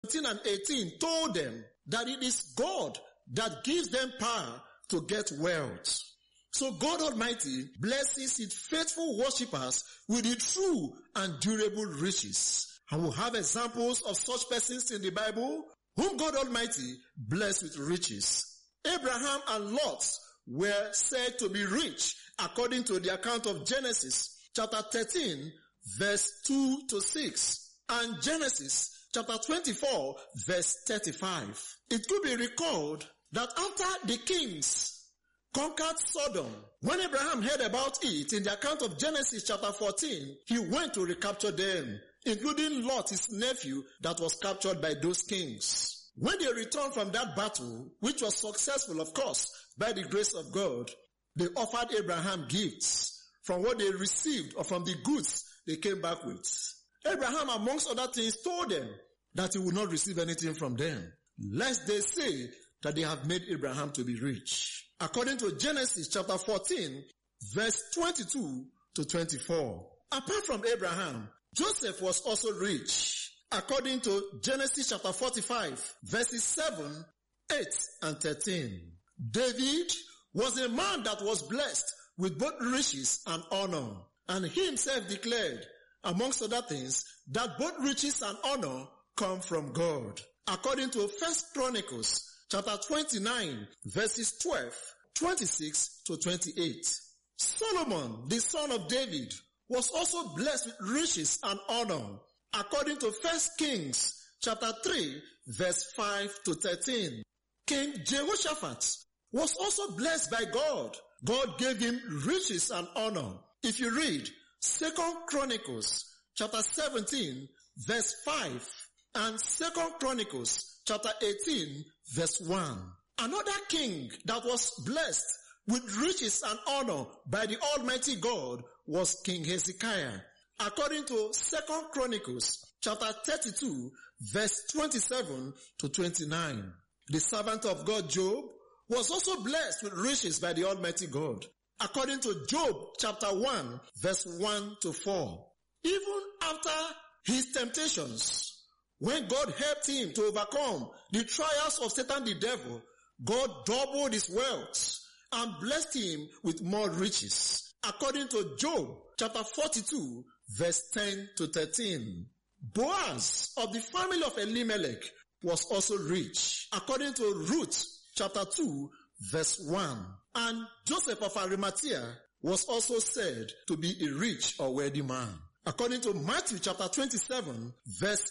17 and 18 told them that it is God that gives them power to get wealth. So God Almighty blesses his faithful worshippers with the true and durable riches. And we'll have examples of such persons in the Bible whom God Almighty blessed with riches. Abraham and Lot were said to be rich according to the account of Genesis chapter 13 verse 2 to 6 and Genesis chapter 24 verse 35. It could be recalled that after the kings conquered Sodom, when Abraham heard about it in the account of Genesis chapter 14, he went to recapture them, including Lot, his nephew, that was captured by those kings. When they returned from that battle, which was successful, of course, by the grace of God, they offered Abraham gifts from what they received or from the goods they came back with. Abraham, amongst other things, told them that he would not receive anything from them, lest they say that they have made Abraham to be rich. According to Genesis chapter 14, verse 22 to 24. Apart from Abraham, Joseph was also rich. According to Genesis chapter 45, verses 7, 8, and 13. David was a man that was blessed with both riches and honor. And he himself declared, amongst other things, that both riches and honor come from God. According to 1 Chronicles chapter 29, verses 12, 26 to 28. Solomon, the son of David, was also blessed with riches and honor. According to 1 Kings chapter 3, verse 5 to 13. King Jehoshaphat was also blessed by God. God gave him riches and honor. If you read 2 Chronicles chapter 17, verse 5, and 2 Chronicles chapter 18, verse 1. Another king that was blessed with riches and honor by the Almighty God was King Hezekiah. According to 2 Chronicles chapter 32, verse 27 to 29. The servant of God Job was also blessed with riches by the Almighty God. According to Job chapter 1, verse 1 to 4. Even after his temptations, when God helped him to overcome the trials of Satan the devil, God doubled his wealth and blessed him with more riches. According to Job chapter 42, verse 10 to 13. Boaz of the family of Elimelech was also rich. According to Ruth chapter 2, verse 1. And Joseph of Arimathea was also said to be a rich or wealthy man. According to Matthew chapter 27, verse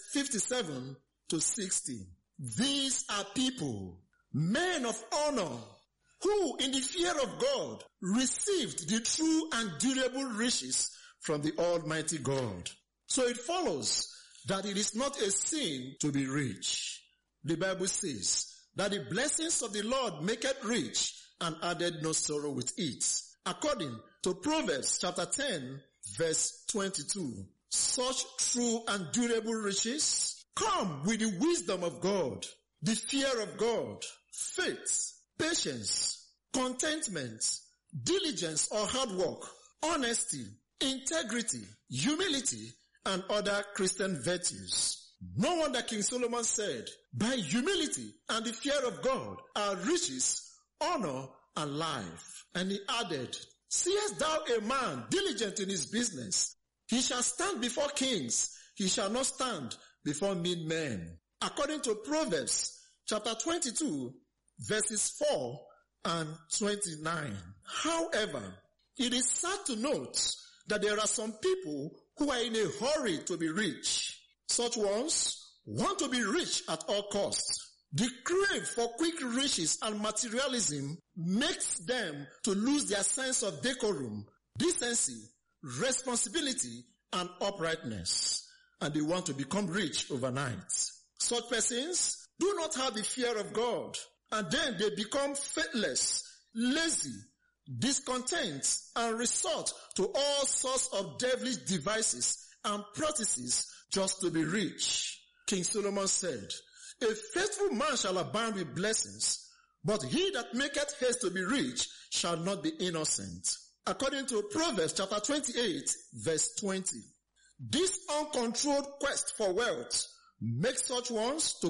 57 to 60. These are people, men of honor, who in the fear of God received the true and durable riches from the Almighty God. So it follows that it is not a sin to be rich. The Bible says that the blessings of the Lord make it rich and added no sorrow with it. According to Proverbs chapter 10, verse 22. Such true and durable riches come with the wisdom of God, the fear of God, faith, patience, contentment, diligence or hard work, honesty, integrity, humility, and other Christian virtues. No wonder King Solomon said, by humility and the fear of God are riches, honor, and life. And he added, seest thou a man diligent in his business? He shall stand before kings. He shall not stand before mean men. According to Proverbs chapter 22, verses 4 and 29. However, it is sad to note that there are some people who are in a hurry to be rich. Such ones want to be rich at all costs. The crave for quick riches and materialism makes them to lose their sense of decorum, decency, responsibility, and uprightness. And they want to become rich overnight. Such persons do not have the fear of God. And then they become faithless, lazy, discontent, and resort to all sorts of devilish devices and practices just to be rich. King Solomon said, a faithful man shall abound with blessings, but he that maketh haste to be rich shall not be innocent. According to Proverbs chapter 28, verse 20. This uncontrolled quest for wealth Make such ones to